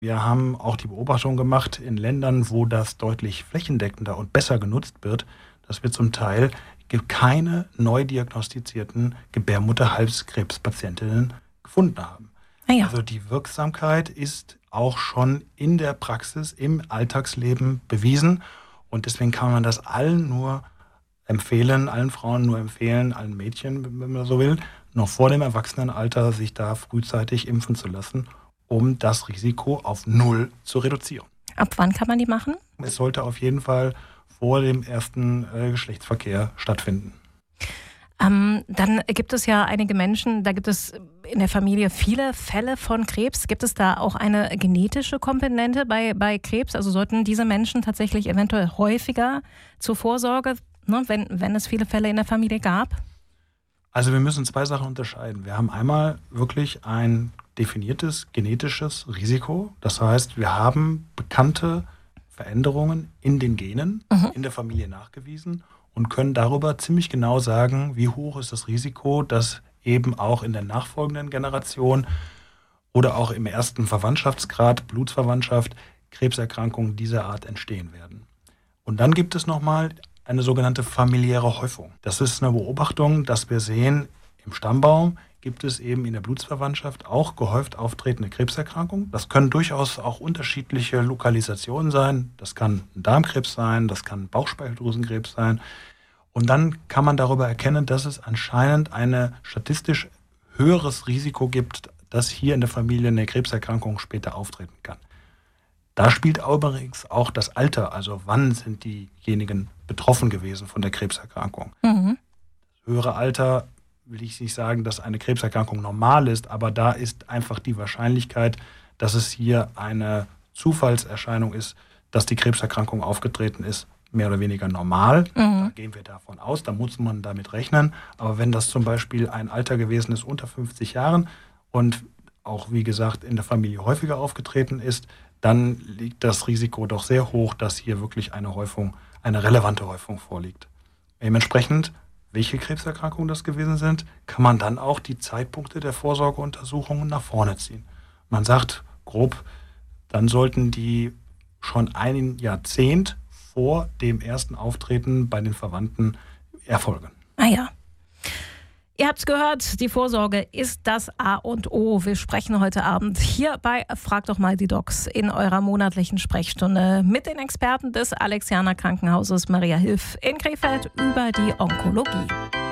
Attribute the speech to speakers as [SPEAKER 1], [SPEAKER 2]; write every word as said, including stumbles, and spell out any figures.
[SPEAKER 1] Wir haben auch die Beobachtung gemacht in Ländern, wo das deutlich flächendeckender und besser genutzt wird, dass wir zum Teil keine neu diagnostizierten Gebärmutterhalskrebspatientinnen gefunden haben.
[SPEAKER 2] Ah ja.
[SPEAKER 1] Also die Wirksamkeit ist auch schon in der Praxis, im Alltagsleben bewiesen. Und deswegen kann man das allen nur empfehlen, allen Frauen nur empfehlen, allen Mädchen, wenn man so will, noch vor dem Erwachsenenalter sich da frühzeitig impfen zu lassen, um das Risiko auf null zu reduzieren.
[SPEAKER 2] Ab wann kann man die machen?
[SPEAKER 1] Es sollte auf jeden Fall vor dem ersten äh, Geschlechtsverkehr stattfinden.
[SPEAKER 2] Ähm, dann gibt es ja einige Menschen, da gibt es in der Familie viele Fälle von Krebs. Gibt es da auch eine genetische Komponente bei, bei Krebs? Also sollten diese Menschen tatsächlich eventuell häufiger zur Vorsorge, ne, wenn, wenn es viele Fälle in der Familie gab?
[SPEAKER 1] Also wir müssen zwei Sachen unterscheiden. Wir haben einmal wirklich ein definiertes genetisches Risiko. Das heißt, wir haben bekannte Veränderungen in den Genen, mhm. in der Familie nachgewiesen und können darüber ziemlich genau sagen, wie hoch ist das Risiko, dass eben auch in der nachfolgenden Generation oder auch im ersten Verwandtschaftsgrad, Blutsverwandtschaft, Krebserkrankungen dieser Art entstehen werden. Und dann gibt es nochmal eine sogenannte familiäre Häufung. Das ist eine Beobachtung, dass wir sehen, im Stammbaum gibt es eben in der Blutsverwandtschaft auch gehäuft auftretende Krebserkrankungen. Das können durchaus auch unterschiedliche Lokalisationen sein. Das kann ein Darmkrebs sein, das kann Bauchspeicheldrüsenkrebs sein. Und dann kann man darüber erkennen, dass es anscheinend ein statistisch höheres Risiko gibt, dass hier in der Familie eine Krebserkrankung später auftreten kann. Da spielt übrigens auch das Alter, also wann sind diejenigen betroffen gewesen von der Krebserkrankung. Mhm. Das höhere Alter will ich nicht sagen, dass eine Krebserkrankung normal ist, aber da ist einfach die Wahrscheinlichkeit, dass es hier eine Zufallserscheinung ist, dass die Krebserkrankung aufgetreten ist, mehr oder weniger normal. Mhm. Da gehen wir davon aus, da muss man damit rechnen. Aber wenn das zum Beispiel ein Alter gewesen ist unter fünfzig Jahren und auch, wie gesagt, in der Familie häufiger aufgetreten ist, dann liegt das Risiko doch sehr hoch, dass hier wirklich eine Häufung, eine relevante Häufung vorliegt. Dementsprechend, welche Krebserkrankungen das gewesen sind, kann man dann auch die Zeitpunkte der Vorsorgeuntersuchungen nach vorne ziehen. Man sagt grob, dann sollten die schon ein Jahrzehnt vor dem ersten Auftreten bei den Verwandten erfolgen.
[SPEAKER 2] Ah ja. Ihr habt es gehört, die Vorsorge ist das A und O. Wir sprechen heute Abend hier bei Frag doch mal die Docs in eurer monatlichen Sprechstunde mit den Experten des Alexianer Krankenhauses Maria Hilf in Krefeld über die Onkologie.